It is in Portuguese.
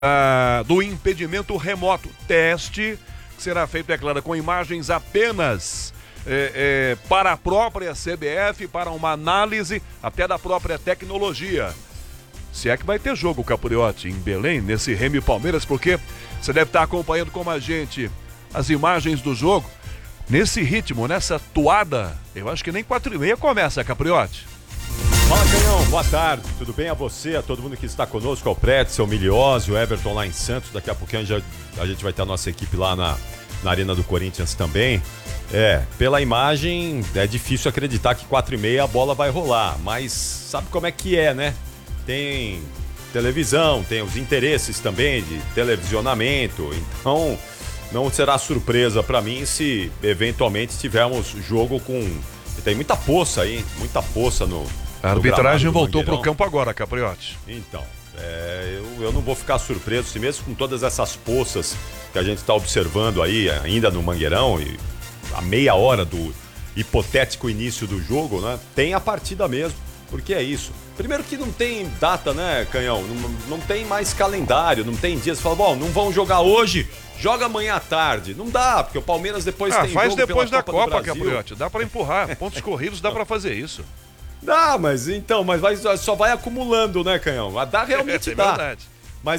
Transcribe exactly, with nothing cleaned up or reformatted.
Ah, do impedimento remoto. Teste que será feito, é claro, com imagens apenas é, é, para a própria C B F, para uma análise até da própria tecnologia. Se é que vai ter jogo, Capriotti, em Belém, nesse Remy e Palmeiras, porque você deve estar acompanhando como a gente as imagens do jogo. Nesse ritmo, nessa toada, eu acho que nem quatro e meia começa, Capriotti. Fala, Canhão, boa tarde, tudo bem a você, a todo mundo que está conosco, ao Pretzel, Miliose, o Everton lá em Santos, daqui a pouquinho a gente, a gente vai ter a nossa equipe lá na, na Arena do Corinthians também. É, pela imagem é difícil acreditar que quatro e meia a bola vai rolar, mas sabe como é que é, né? Tem televisão, tem os interesses também de televisionamento, então não será surpresa para mim se eventualmente tivermos jogo com... Tem muita poça aí, muita poça no... A arbitragem voltou para o campo agora, Capriotti. Então, é, eu, eu não vou ficar surpreso se mesmo com todas essas poças que a gente está observando aí, ainda no Mangueirão, e a meia hora do hipotético início do jogo, né? Tem a partida mesmo, porque é isso. Primeiro que não tem data, né, Canhão? Não, não tem mais calendário, não tem dias. Você fala, bom, não vão jogar hoje, joga amanhã à tarde. Não dá, porque o Palmeiras depois ah, tem faz jogo depois pela da Copa, Copa, Capriotti. Dá para empurrar. Pontos corridos, dá para fazer isso. Dá, mas então, mas vai, só vai acumulando, né, Canhão? Dá, realmente é dá. Verdade.